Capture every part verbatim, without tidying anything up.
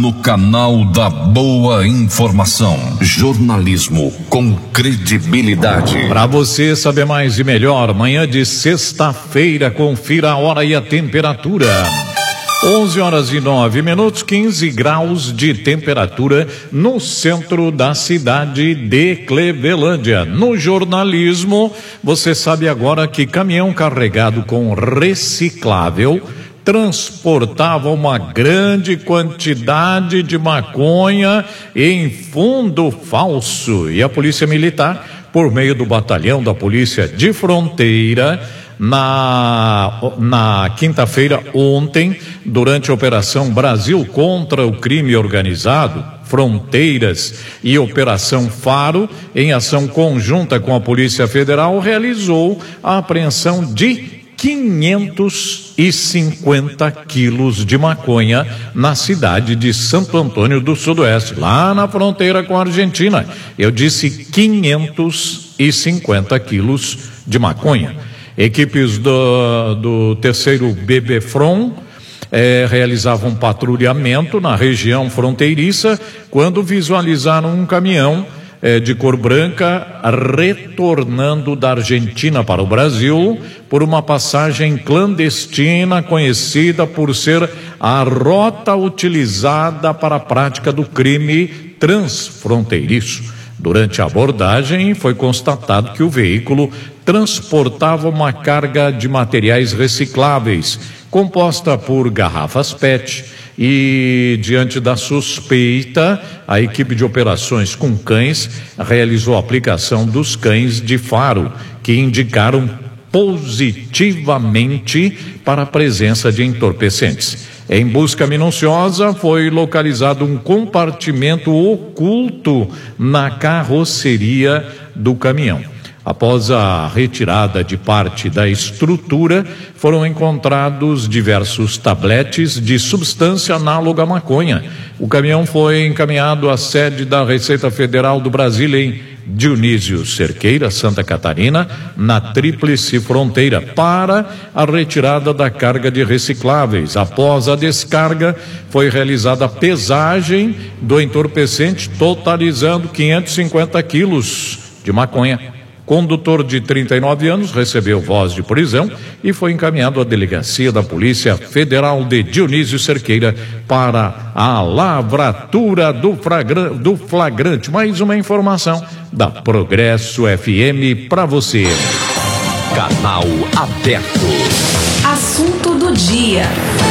no canal da boa informação. Jornalismo com credibilidade. Para você saber mais e melhor, manhã de sexta-feira, confira a hora e a temperatura. onze horas e nove minutos, quinze graus de temperatura no centro da cidade de Clevelândia. No jornalismo, você sabe agora que caminhão carregado com reciclável transportava uma grande quantidade de maconha em fundo falso. E a Polícia Militar, por meio do batalhão da Polícia de Fronteira, na, na quinta-feira ontem, durante a Operação Brasil contra o Crime Organizado, Fronteiras e Operação Faro, em ação conjunta com a Polícia Federal, realizou a apreensão de quinhentos e cinquenta quilos de maconha na cidade de Santo Antônio do Sudoeste, lá na fronteira com a Argentina. Eu disse quinhentos e cinquenta quilos de maconha. Equipes do, do terceiro BBFRON eh, realizavam patrulhamento na região fronteiriça quando visualizaram um caminhão É, de cor branca retornando da Argentina para o Brasil por uma passagem clandestina conhecida por ser a rota utilizada para a prática do crime transfronteiriço. Durante a abordagem foi constatado que o veículo transportava uma carga de materiais recicláveis composta por garrafas P E T. E, diante da suspeita, a equipe de operações com cães realizou a aplicação dos cães de faro, que indicaram positivamente para a presença de entorpecentes. Em busca minuciosa, foi localizado um compartimento oculto na carroceria do caminhão. Após a retirada de parte da estrutura, foram encontrados diversos tabletes de substância análoga à maconha. O caminhão foi encaminhado à sede da Receita Federal do Brasil em Dionísio Cerqueira, Santa Catarina, na Tríplice Fronteira, para a retirada da carga de recicláveis. Após a descarga, foi realizada a pesagem do entorpecente, totalizando quinhentos e cinquenta quilos de maconha. Condutor de trinta e nove anos recebeu voz de prisão e foi encaminhado à delegacia da Polícia Federal de Dionísio Cerqueira para a lavratura do, flagra, do flagrante. Mais uma informação da Progresso F M para você. Canal aberto. Assunto do dia.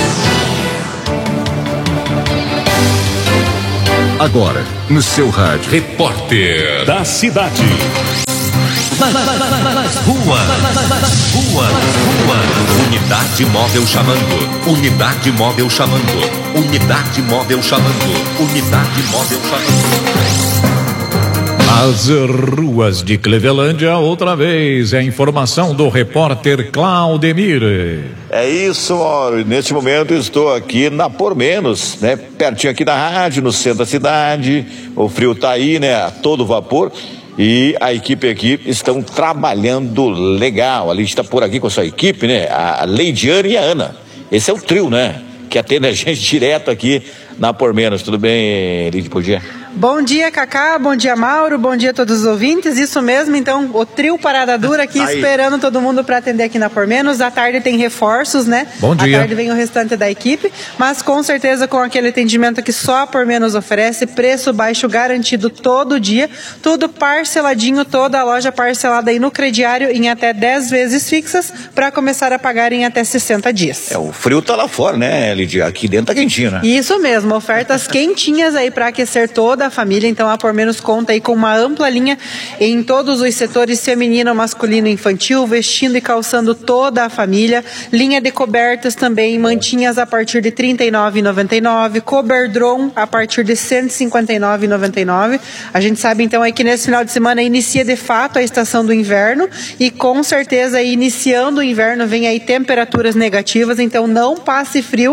Agora, no seu rádio, Repórter da Cidade. Nas ruas, nas ruas, ruas. Unidade móvel chamando, unidade móvel chamando, unidade móvel chamando, unidade móvel chamando. As ruas de Clevelândia, outra vez, é a informação do repórter Claudemir. É isso, Mauro. Neste momento estou aqui na Por Menos, né? Pertinho aqui da rádio, no centro da cidade. O frio tá aí, né? A todo vapor. E a equipe aqui estão trabalhando legal. A gente está por aqui com a sua equipe, né? A Leidiane e a Ana. Esse é o trio, né? Que atende a gente direto aqui na Por Menos. Tudo bem, Lidy? Bom dia. Bom dia, Cacá, bom dia, Mauro, bom dia a todos os ouvintes. Isso mesmo, então, o trio Parada Dura aqui esperando todo mundo para atender aqui na Por Menos. À tarde tem reforços, né? Bom dia. À tarde vem o restante da equipe, mas com certeza com aquele atendimento que só a Por Menos oferece, preço baixo garantido todo dia, tudo parceladinho, toda a loja parcelada aí no crediário em até dez vezes fixas para começar a pagar em até sessenta dias. É, o frio tá lá fora, né, Lidy? Aqui dentro tá quentinho, né? Isso mesmo, ofertas quentinhas aí para aquecer toda a família. Então a Por Menos conta aí com uma ampla linha em todos os setores, feminino, masculino, infantil, vestindo e calçando toda a família. Linha de cobertas também, mantinhas a partir de trinta e nove reais e noventa e nove centavos, Coberdron a partir de cento e cinquenta e nove reais e noventa e nove centavos. A gente sabe então aí que nesse final de semana inicia de fato a estação do inverno e com certeza aí, iniciando o inverno vem aí temperaturas negativas, então não passe frio,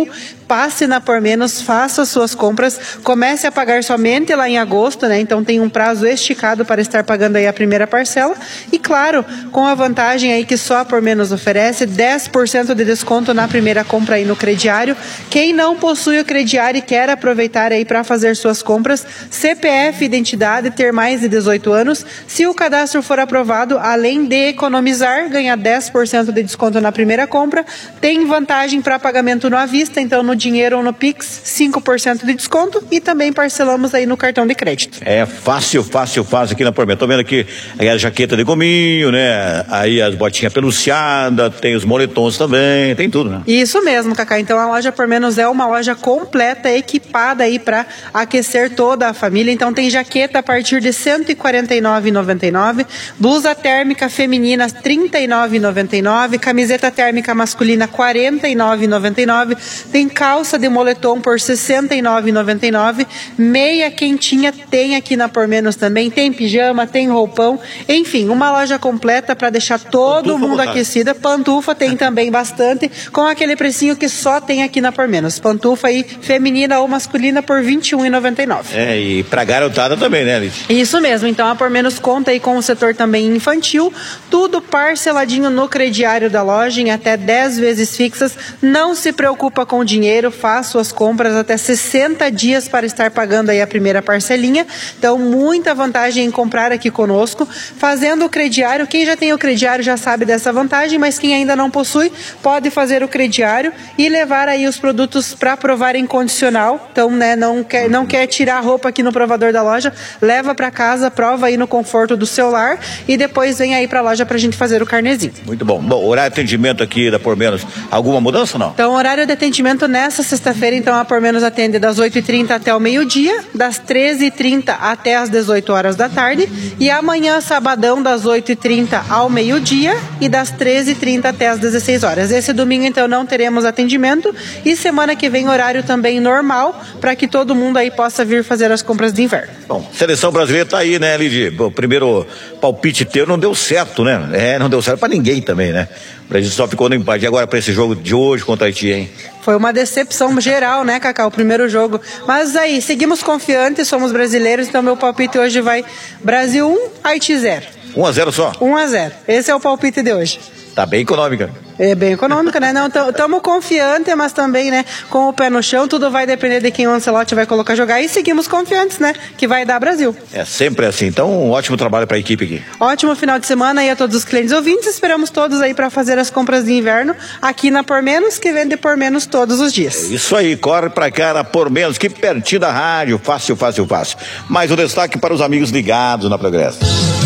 passe na Por Menos, faça as suas compras, comece a pagar somente lá em agosto, né? Então tem um prazo esticado para estar pagando aí a primeira parcela e, claro, com a vantagem aí que só a Por Menos oferece, dez por cento de desconto na primeira compra aí no crediário. Quem não possui o crediário e quer aproveitar aí para fazer suas compras, C P F, identidade, ter mais de dezoito anos. Se o cadastro for aprovado, além de economizar, ganha dez por cento de desconto na primeira compra, tem vantagem para pagamento no à vista, então no dinheiro ou no Pix, cinco por cento de desconto e também parcelamos aí no cartão de crédito. É fácil, fácil, fácil aqui na Por Menos. Tô vendo aqui a jaqueta de gominho, né? Aí as botinhas peluciadas, tem os moletons também, tem tudo, né? Isso mesmo, Cacá. Então a loja Por Menos é uma loja completa, equipada aí para aquecer toda a família. Então tem jaqueta a partir de cento e quarenta e nove reais e noventa e nove centavos, blusa térmica feminina trinta e nove reais e noventa e nove centavos, camiseta térmica masculina quarenta e nove reais e noventa e nove centavos, tem calça de moletom por sessenta e nove reais e noventa e nove centavos, meia quentinha tem aqui na Por Menos também, tem pijama, tem roupão, enfim, uma loja completa para deixar todo Pantufa mundo botar. aquecida. Pantufa tem também bastante, com aquele precinho que só tem aqui na Por Menos. Pantufa aí feminina ou masculina por vinte e um reais e noventa e nove centavos. É, e pra garotada também, né, Liz? Isso mesmo, então a Por Menos conta aí com o setor também infantil, tudo parceladinho no crediário da loja em até dez vezes fixas. Não se preocupa com o dinheiro, faz suas compras até sessenta dias para estar pagando aí a primeira parcelinha. Então muita vantagem em comprar aqui conosco, fazendo o crediário. Quem já tem o crediário já sabe dessa vantagem, mas quem ainda não possui pode fazer o crediário e levar aí os produtos para provar em condicional. Então, né, não quer, não quer tirar a roupa aqui no provador da loja, leva para casa, prova aí no conforto do seu lar e depois vem aí para a loja para a gente fazer o carnezinho. Muito bom. Bom, horário de atendimento aqui da Por Menos, alguma mudança ou não? Então, horário de atendimento nessa sexta-feira, então a Por Menos atende das oito e trinta até o meio-dia, das treze e trinta até as dezoito horas da tarde e amanhã, sabadão, das oito e trinta ao meio-dia e das treze e trinta até as dezesseis horas. Esse domingo, então, não teremos atendimento e semana que vem horário também normal para que todo mundo aí possa vir fazer as compras de inverno. Bom, seleção brasileira tá aí, né, Lidy? O primeiro palpite teu não deu certo, né? É, não deu certo pra ninguém também, né? O Brasil só ficou no empate. E agora pra esse jogo de hoje contra a Haiti, hein? Foi uma decepção geral, né, Cacá, o primeiro jogo. Mas aí, seguimos confiantes, somos brasileiros, então meu palpite hoje vai Brasil um, Haiti zero. um a zero só? um a zero. Esse é o palpite de hoje. Tá bem econômica. É bem econômica, né? Não, estamos confiantes, mas também, né, com o pé no chão, tudo vai depender de quem o Ancelotti vai colocar jogar e seguimos confiantes, né, que vai dar Brasil. É sempre assim. Então, um ótimo trabalho para a equipe aqui. Ótimo final de semana aí a todos os clientes ouvintes. Esperamos todos aí para fazer as compras de inverno aqui na Por Menos, que vende Por Menos todos os dias. É isso aí, corre pra cá na Por Menos, que pertinho da rádio, fácil, fácil, fácil. Mais um destaque para os amigos ligados na Progresso.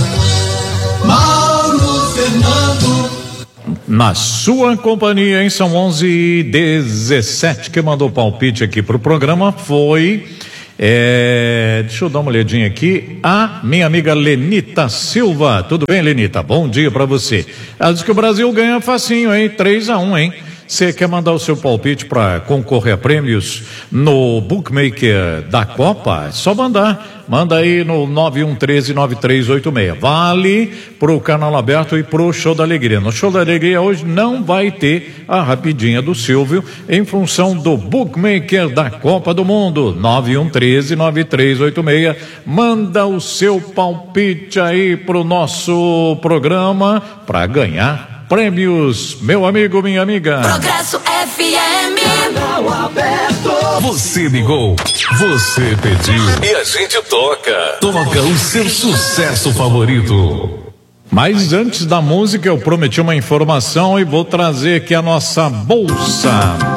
Mauro Fernando. Na sua companhia, hein? São onze e dezessete. Quem mandou palpite aqui pro programa foi, é, deixa eu dar uma olhadinha aqui, a minha amiga Lenita Silva. Tudo bem, Lenita? Bom dia pra você. Ela diz que o Brasil ganha facinho, hein? três a um, hein? Você quer mandar o seu palpite para concorrer a prêmios no Bookmaker da Copa? É só mandar. Manda aí no nove um um três nove três oito seis. Vale pro canal aberto e pro Show da Alegria. No Show da Alegria hoje não vai ter a rapidinha do Silvio em função do Bookmaker da Copa do Mundo. nove um um três nove três oito seis. Manda o seu palpite aí pro nosso programa para ganhar prêmios, meu amigo, minha amiga. Progresso F M. Você ligou, você pediu e a gente toca. Toca o seu sucesso favorito. Mas antes da música eu prometi uma informação e vou trazer aqui a nossa bolsa.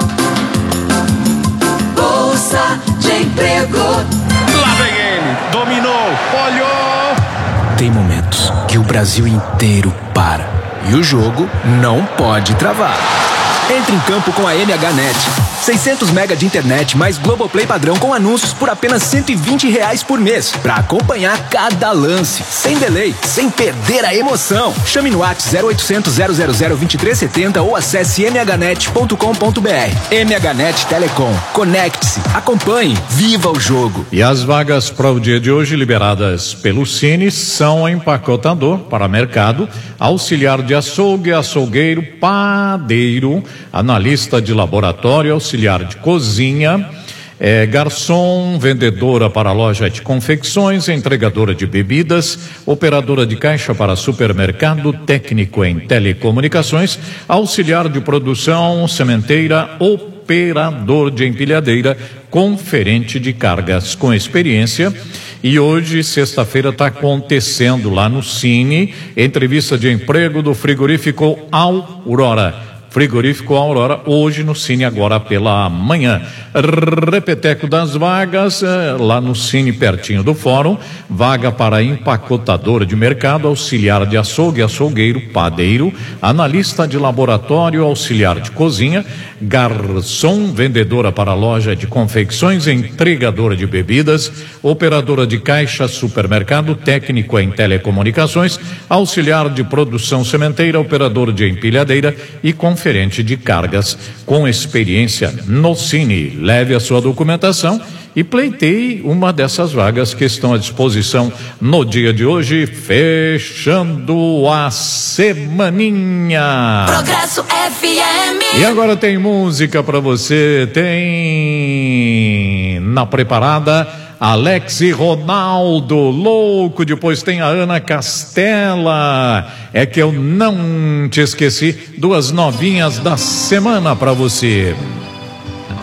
Bolsa de emprego. Lá vem ele, dominou, olhou. Tem momentos que o Brasil inteiro para e o jogo não pode travar. Entre em campo com a M H Net. seiscentos mega de internet mais Globoplay padrão com anúncios por apenas cento e vinte reais por mês. Pra acompanhar cada lance, sem delay, sem perder a emoção. Chame no WhatsApp zero oitocentos, zero zero zero, vinte e três setenta ou acesse m h net ponto com ponto b r. M H Net Telecom. Conecte-se, acompanhe, viva o jogo. E as vagas para o dia de hoje liberadas pelo Cine são empacotador para mercado, auxiliar de açougue, açougueiro, padeiro, analista de laboratório, auxiliar auxiliar de cozinha, é, garçom, vendedora para loja de confecções, entregadora de bebidas, operadora de caixa para supermercado, técnico em telecomunicações, auxiliar de produção, sementeira, operador de empilhadeira, conferente de cargas com experiência. E hoje, sexta-feira, está acontecendo lá no Cine, entrevista de emprego do frigorífico Aurora. Frigorífico Aurora, hoje no Cine, agora pela manhã. Repeteco das vagas, lá no Cine, pertinho do Fórum. Vaga para empacotador de mercado, auxiliar de açougue, açougueiro, padeiro, analista de laboratório, auxiliar de cozinha, garçom, vendedora para loja de confecções, entregadora de bebidas, operadora de caixa, supermercado, técnico em telecomunicações, auxiliar de produção sementeira, operador de empilhadeira e conferente de cargas com experiência no Cine. Leve a sua documentação e pleiteie uma dessas vagas que estão à disposição no dia de hoje, fechando a semaninha. Progresso F M. E agora tem música pra você, tem na preparada Alex e Ronaldo, louco, depois tem a Ana Castela, é que eu não te esqueci, duas novinhas da semana pra você.